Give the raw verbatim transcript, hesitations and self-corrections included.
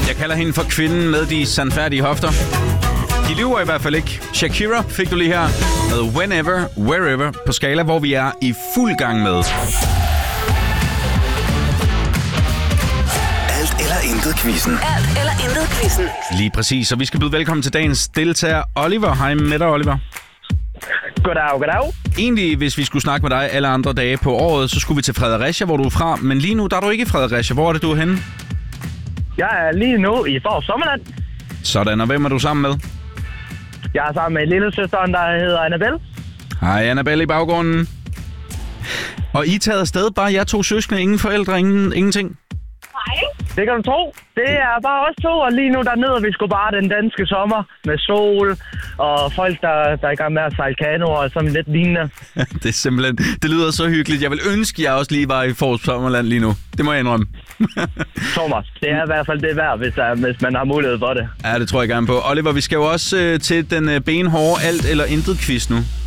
Jeg kalder hende for kvinden med de sandfærdige hofter. De lyver i hvert fald ikke. Shakira fik du lige her med Whenever, Wherever på skala, hvor vi er i fuld gang med. Alt eller intet quizzen. Alt eller intet quizzen. Lige præcis, og vi skal byde velkommen til dagens deltager Oliver. Hej med dig, Oliver. Goddag, goddag. Egentlig, hvis vi skulle snakke med dig alle andre dage på året, så skulle vi til Fredericia, hvor du er fra. Men lige nu, der er du ikke i Fredericia. Hvor er det, du er henne? Jeg er lige nu i Fårup Sommerland. Sådan, og hvem er du sammen med? Jeg er sammen med lillesøsteren, der hedder Annabelle. Hej, Annabelle i baggrunden. Og I er taget afsted, bare jer to søskende, ingen forældre, ingen, ingenting? Nej. Det kan du tro. Det er bare os to, og lige nu der nyder vi sgu bare den danske sommer med sol og folk, der, der er i gang med at sejle kano og sådan lidt lignende. Det er simpelthen, det lyder så hyggeligt. Jeg vil ønske, at jeg også lige var i Fårup Sommerland lige nu. Det må jeg indrømme. Thomas, det er i hvert fald det værd, hvis, der, hvis man har mulighed for det. Ja, det tror jeg gerne på. Oliver, vi skal jo også øh, til den øh, benhårde alt eller intet quiz nu.